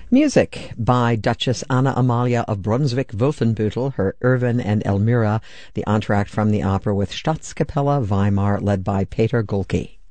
Music by Duchess Anna Amalia of Brunswick-Wolfenbüttel, her Erwin and Elmira, the entr'acte from the opera with Staatskapelle Weimar led by Peter Gulke.